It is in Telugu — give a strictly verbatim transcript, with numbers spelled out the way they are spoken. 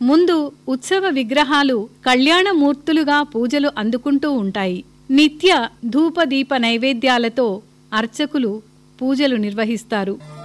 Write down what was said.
ముందు ఉత్సవ విగ్రహాలు కళ్యాణమూర్తులుగా పూజలు అందుకుంటూ ఉంటాయి. నిత్య ధూపదీప నైవేద్యాలతో అర్చకులు పూజలు నిర్వహిస్తారు.